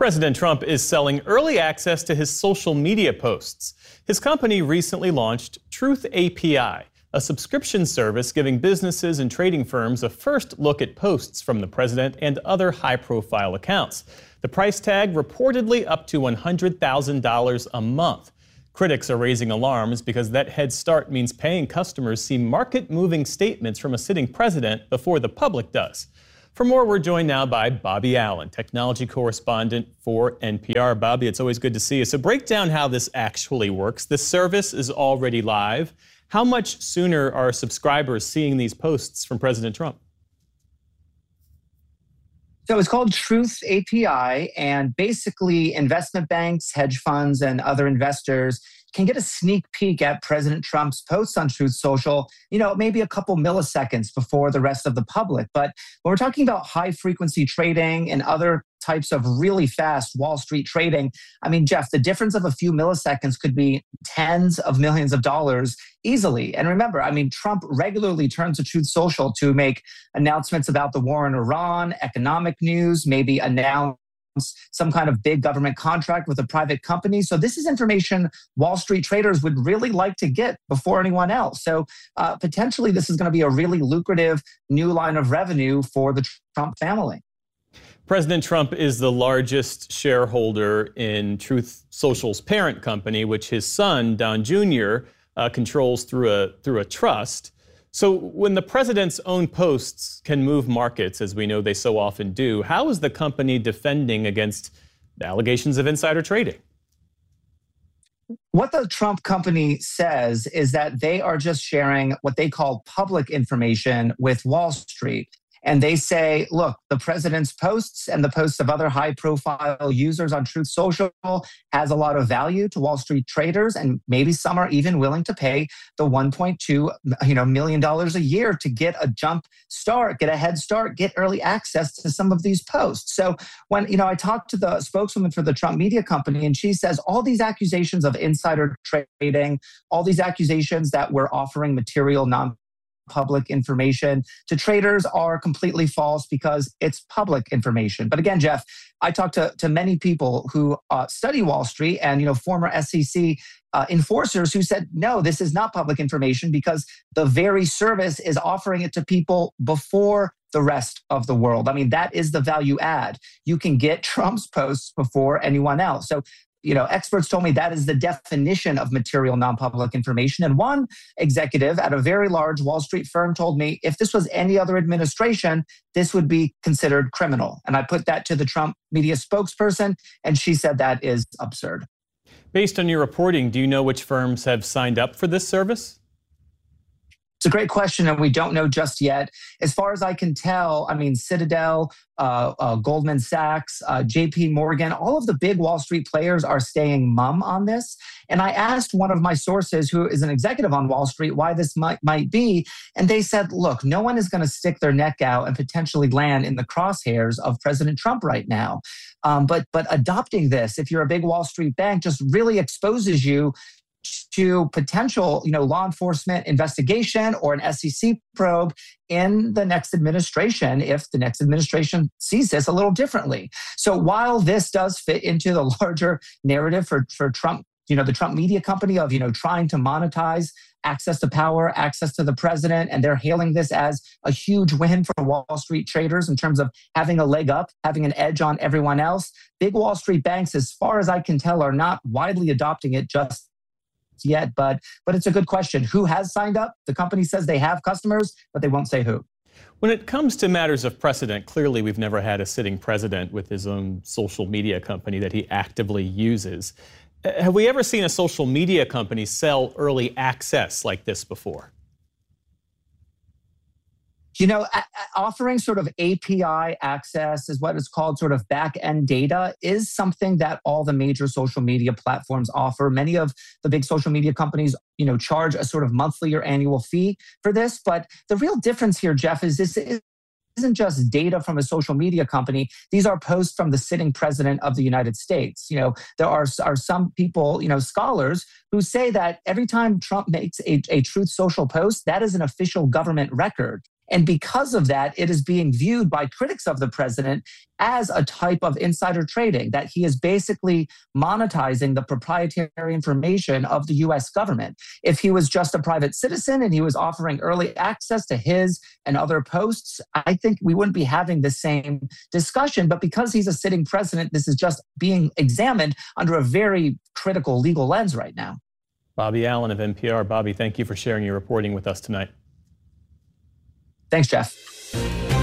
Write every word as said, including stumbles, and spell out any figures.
President Trump is selling early access to his social media posts. His company recently launched Truth A P I, a subscription service giving businesses and trading firms a first look at posts from the president and other high-profile accounts. The price tag reportedly up to one hundred thousand dollars a month. Critics are raising alarms because that head start means paying customers see market-moving statements from a sitting president before the public does. For more, we're joined now by Bobby Allyn, technology correspondent for N P R. Bobby, it's always good to see you. So break down how this actually works. This service is already live. How much sooner are subscribers seeing these posts from President Trump? So it's called Truth A P I, and basically investment banks, hedge funds, and other investors can get a sneak peek at President Trump's posts on Truth Social, you know, maybe a couple milliseconds before the rest of the public. But when we're talking about high-frequency trading and other types of really fast Wall Street trading, I mean, Jeff, the difference of a few milliseconds could be tens of millions of dollars easily. And remember, I mean, Trump regularly turns to Truth Social to make announcements about the war in Iran, economic news, maybe announce some kind of big government contract with a private company. So this is information Wall Street traders would really like to get before anyone else. So uh, potentially this is going to be a really lucrative new line of revenue for the Trump family. President Trump is the largest shareholder in Truth Social's parent company, which his son, Don Junior, uh, controls through a through a trust. So when the president's own posts can move markets, as we know they so often do, how is the company defending against allegations of insider trading? What the Trump company says is that they are just sharing what they call public information with Wall Street. And they say, look, the president's posts and the posts of other high-profile users on Truth Social has a lot of value to Wall Street traders, and maybe some are even willing to pay the one point two you know, million dollars a year to get a jump start, get a head start, get early access to some of these posts. So when you know, I talked to the spokeswoman for the Trump media company, and she says all these accusations of insider trading, all these accusations that we're offering material non public information to traders are completely false because it's public information. But again, Jeff, I talked to, to many people who uh, study Wall Street and, you know, former S E C uh, enforcers who said, no, this is not public information because the very service is offering it to people before the rest of the world. I mean, that is the value add. You can get Trump's posts before anyone else. So You know, experts told me that is the definition of material non-public information. And one executive at a very large Wall Street firm told me if this was any other administration, this would be considered criminal. And I put that to the Trump media spokesperson, and she said that is absurd. Based on your reporting, do you know which firms have signed up for this service? It's a great question, and we don't know just yet. As far as I can tell, I mean, Citadel, uh, uh, Goldman Sachs, uh, J P Morgan, all of the big Wall Street players are staying mum on this. And I asked one of my sources, who is an executive on Wall Street, why this might, might be. And they said, look, no one is going to stick their neck out and potentially land in the crosshairs of President Trump right now. Um, but, but adopting this, if you're a big Wall Street bank, just really exposes you to potential, you know, law enforcement investigation or an S E C probe in the next administration if the next administration sees this a little differently. So while this does fit into the larger narrative for, for Trump, you know, the Trump media company of, you know, trying to monetize access to power, access to the president, and they're hailing this as a huge win for Wall Street traders in terms of having a leg up, having an edge on everyone else. Big Wall Street banks, as far as I can tell, are not widely adopting it just yet, but but it's a good question. Who has signed up? The company says they have customers, but they won't say who. When it comes to matters of precedent, clearly we've never had a sitting president with his own social media company that he actively uses. Have we ever seen a social media company sell early access like this before? You know, offering sort of A P I access is what is called sort of back-end data is something that all the major social media platforms offer. Many of the big social media companies, you know, charge a sort of monthly or annual fee for this. But the real difference here, Jeff, is this is isn't just data from a social media company. These are posts from the sitting president of the United States. You know, there are, are some people, you know, scholars who say that every time Trump makes a, a Truth Social post, that is an official government record. And because of that, it is being viewed by critics of the president as a type of insider trading, that he is basically monetizing the proprietary information of the U S government. If he was just a private citizen and he was offering early access to his and other posts, I think we wouldn't be having the same discussion. But because he's a sitting president, this is just being examined under a very critical legal lens right now. Bobby Allyn of N P R. Bobby, thank you for sharing your reporting with us tonight. Thanks, Jeff.